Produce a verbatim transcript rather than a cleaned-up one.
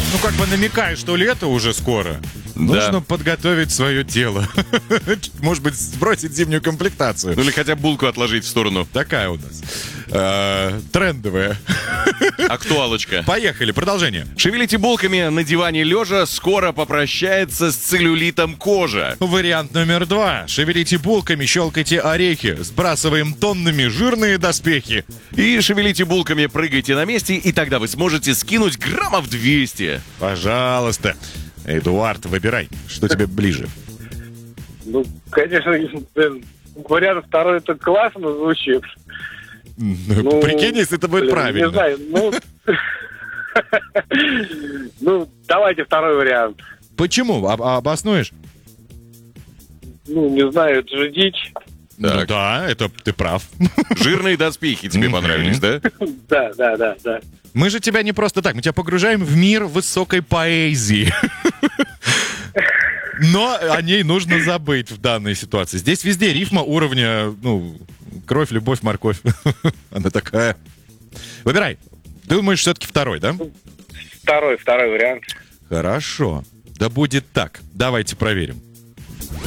ну, как бы намекает, что лето уже скоро. Да. Нужно подготовить свое тело. Может быть, сбросить зимнюю комплектацию. Ну или хотя бы булку отложить в сторону. Такая у нас. Э, Трендовая. Актуалочка. Поехали, продолжение. Шевелите булками на диване лежа, скоро попрощается с целлюлитом кожа. Вариант номер два. Шевелите булками, щелкайте орехи. Сбрасываем тоннами жирные доспехи. И шевелите булками, прыгайте на месте, и тогда вы сможете скинуть граммов двести. Пожалуйста. Эдуард, выбирай, что тебе ближе. Ну, конечно, блин, вариант второй это классно звучит. Ну, прикинь, если это будет блин, правильно. Не знаю, ну... Ну, давайте второй вариант. Почему? Об- обоснуешь? Ну, не знаю, это же дичь. Ну Так. да, это ты прав. Жирные доспехи тебе Мгм. понравились, да? Да, да, да, да. Мы же тебя не просто так, мы тебя погружаем в мир высокой поэзии. Но о ней нужно забыть в данной ситуации. Здесь везде рифма уровня, ну, кровь, любовь, морковь. Она такая. Выбирай. Думаешь, все-таки второй, да? Второй, второй вариант. Хорошо. Да будет так. Давайте проверим.